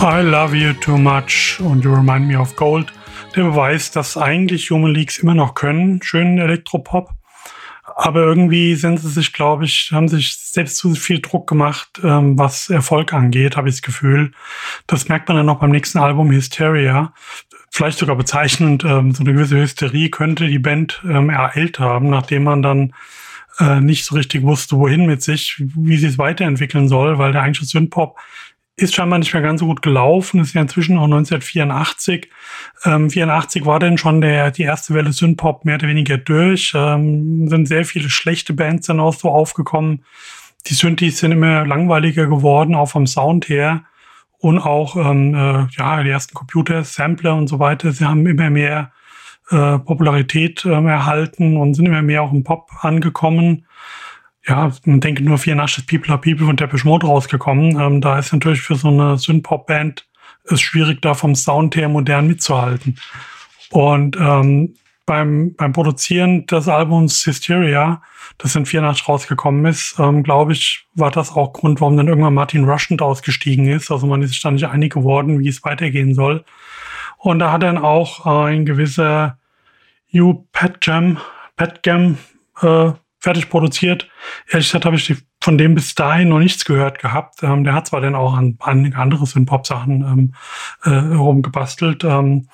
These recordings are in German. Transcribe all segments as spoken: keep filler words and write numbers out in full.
I Love You Too Much und You Remind Me of Gold. Der Beweis, dass eigentlich Human Leagues immer noch können, schönen Elektropop. Aber irgendwie sind sie sich, glaube ich, haben sich selbst zu viel Druck gemacht, ähm, was Erfolg angeht, habe ich das Gefühl. Das merkt man dann noch beim nächsten Album Hysteria. Vielleicht sogar bezeichnend, ähm, so eine gewisse Hysterie könnte die Band ähm, ereilt haben, nachdem man dann äh, nicht so richtig wusste, wohin mit sich, wie sie es weiterentwickeln soll, weil der eigentliche Synthpop ist scheinbar nicht mehr ganz so gut gelaufen, ist ja inzwischen auch neunzehnhundertvierundachtzig. Ähm, vierundachtzig war dann schon der, die erste Welle Synthpop mehr oder weniger durch. Ähm, sind sehr viele schlechte Bands dann auch so aufgekommen. Die Synthes sind immer langweiliger geworden, auch vom Sound her. Und auch, ähm, äh, ja, die ersten Computer, Sampler und so weiter, sie haben immer mehr äh, Popularität ähm, erhalten und sind immer mehr auch im Pop angekommen. Ja, man denke nur vierundachtzig People Are People von Depeche Mode rausgekommen. Ähm, da ist natürlich für so eine Synth-Pop-Band es schwierig, da vom Sound her modern mitzuhalten. Und ähm, beim beim Produzieren des Albums Hysteria, das in vierundachtzig rausgekommen ist, ähm, glaube ich, war das auch Grund, warum dann irgendwann Martin Rushent ausgestiegen ist. Also man ist sich dann nicht einig geworden, wie es weitergehen soll. Und da hat dann auch äh, ein gewisser Hugh Padgham, Padgham äh, fertig produziert. Ehrlich gesagt habe ich die, von dem bis dahin noch nichts gehört gehabt. Ähm, der hat zwar dann auch an einige andere Synth-Pop-Sachen ähm, äh, rumgebastelt, ähm,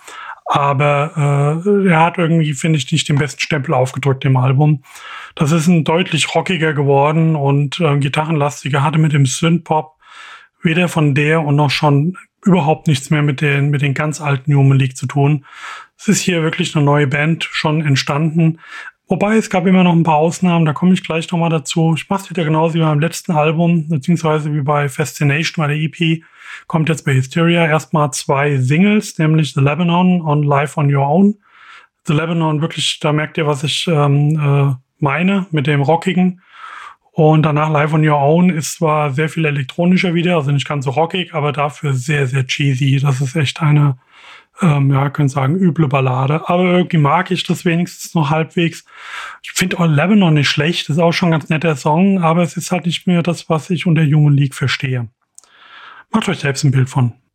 aber äh, er hat irgendwie, finde ich, nicht den besten Stempel aufgedrückt im Album. Das ist ein deutlich rockiger geworden und äh, gitarrenlastiger, hatte mit dem Synth-Pop weder von der und noch schon überhaupt nichts mehr mit den, mit den ganz alten Human League zu tun. Es ist hier wirklich eine neue Band schon entstanden. Wobei, es gab immer noch ein paar Ausnahmen, da komme ich gleich nochmal dazu. Ich mache es wieder genauso wie beim letzten Album, beziehungsweise wie bei Fascination, bei der E P, kommt jetzt bei Hysteria erstmal zwei Singles, nämlich The Lebanon und Live on Your Own. The Lebanon, wirklich, da merkt ihr, was ich ähm, äh, meine, mit dem Rockigen. Und danach Live on Your Own ist zwar sehr viel elektronischer wieder, also nicht ganz so rockig, aber dafür sehr, sehr cheesy. Das ist echt eine, Ähm, ja, können sagen, üble Ballade. Aber irgendwie mag ich das wenigstens noch halbwegs. Ich finde auch Lebanon nicht schlecht. Das ist auch schon ein ganz netter Song, aber es ist halt nicht mehr das, was ich unter Human League verstehe. Macht euch selbst ein Bild von.